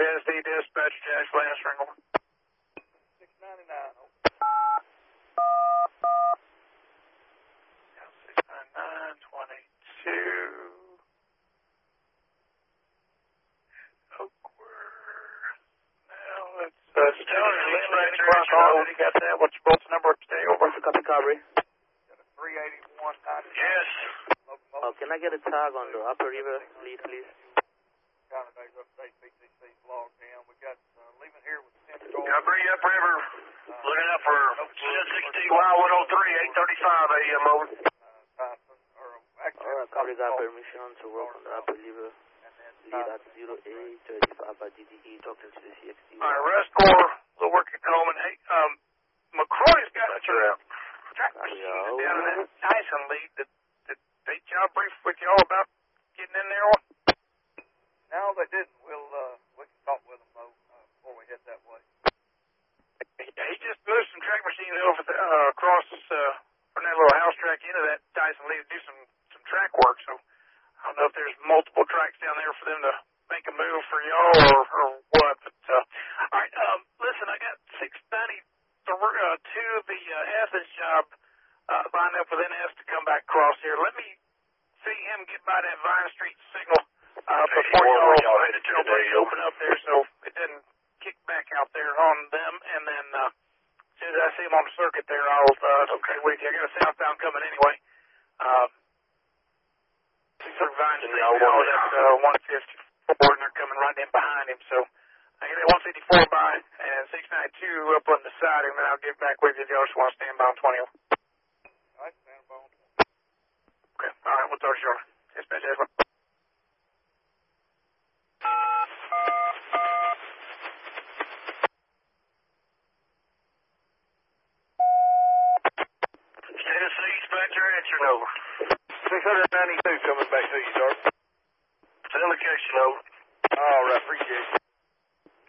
SD dispatch, Jack Lance Ringle. 699. 699, 22. Oakwood. Now let's right across all. You got that? What's your bolt's number? Stay over. Copy, Cabri. Got a 381. Yes. Can I get a tag on the Upper River lead, please? Counterdays update BCC's logged in. We got leaving here with 10 cars. Cabri upriver. Looking up for 660Y103, 835 AM over. Tyson, or actually, Alright, Cabri got permission to work on the Upper River lead at 0835 by DDE, talking to the CXT. Alright, rest corps, we'll work at Coleman. Hey, McCroy's got your track machine down in that Tyson lead. Did they job brief with y'all about getting in there? No, they didn't. We can talk with them, though, before we head that way. He just moved some track machines over across from that little house track into that Tyson lead to do some track work. So I don't know if there's multiple tracks down there for them to make a move for y'all or what. But all right, listen, I got 690 to the Athens job lined up with NS to come back across here. Let me see him get by that Vine Street signal before y'all headed to today. Open up there so it doesn't kick back out there on them, and then as soon as I see him on the circuit there, I'll okay with you. I got a southbound coming anyway. Through Vine Street now, that's 154, and they're coming right in behind him. So I get that 154 by and 692 up on the side, and then I'll get back with you if y'all just want to stand by on 20. All right, stand by on 20. Okay, all right, we'll talk shortly. Dispatch, Edwin. Tennessee, dispatcher, answer over. 692 coming back to you, sir.